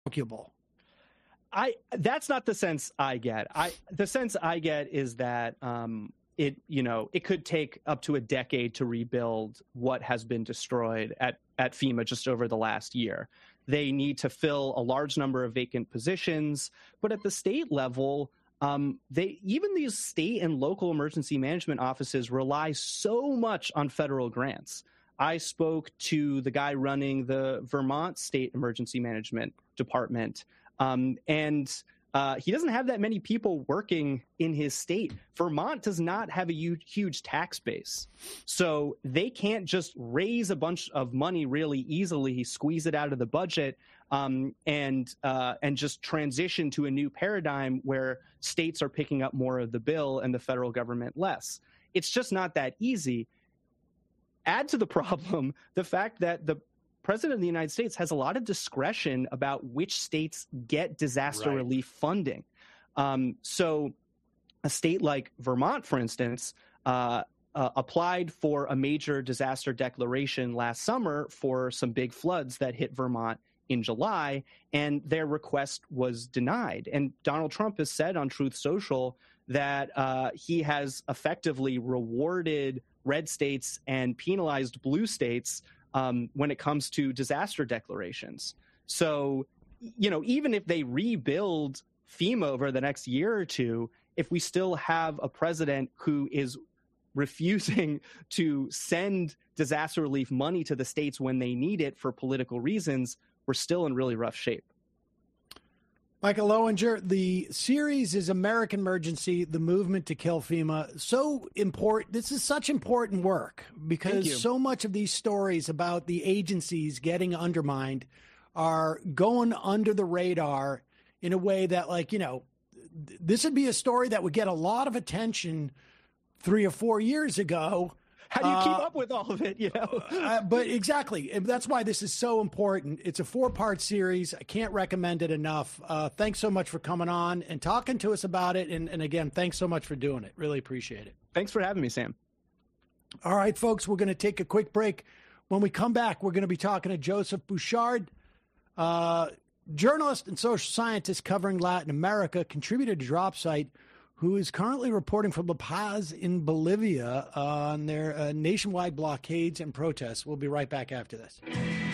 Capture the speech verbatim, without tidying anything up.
calculable. I that's not the sense I get. I the sense I get is that um, it you know it could take up to a decade to rebuild what has been destroyed at at FEMA just over the last year. They need to fill a large number of vacant positions, but at the state level, um, they even these state and local emergency management offices rely so much on federal grants. I spoke to the guy running the Vermont State Emergency Management Department. Um, and uh, he doesn't have that many people working in his state. Vermont does not have a huge, huge tax base. So they can't just raise a bunch of money really easily, squeeze it out of the budget, um, and uh, and just transition to a new paradigm where states are picking up more of the bill and the federal government less. It's just not that easy. Add to the problem the fact that the President of the United States has a lot of discretion about which states get disaster right. relief funding. Um, so a state like Vermont, for instance, uh, uh, applied for a major disaster declaration last summer for some big floods that hit Vermont in July, and their request was denied. And Donald Trump has said on Truth Social that uh, he has effectively rewarded red states and penalized blue states Um, when it comes to disaster declarations. So, you know, even if they rebuild FEMA over the next year or two, if we still have a president who is refusing to send disaster relief money to the states when they need it for political reasons, we're still in really rough shape. Michael Lowinger, the series is American Emergency, the movement to kill FEMA. So important. This is such important work because so much of these stories about the agencies getting undermined are going under the radar in a way that, like, you know, this would be a story that would get a lot of attention three or four years ago. How do you keep uh, up with all of it, you know? uh, but exactly. And that's why this is so important. It's a four-part series. I can't recommend it enough. Uh, thanks so much for coming on and talking to us about it. And, and again, thanks so much for doing it. Really appreciate it. Thanks for having me, Sam. All right, folks, we're going to take a quick break. When we come back, we're going to be talking to Joseph Bouchard, uh, journalist and social scientist covering Latin America, contributor to DropSite, who is currently reporting from La Paz in Bolivia on their uh, nationwide blockades and protests. We'll be right back after this.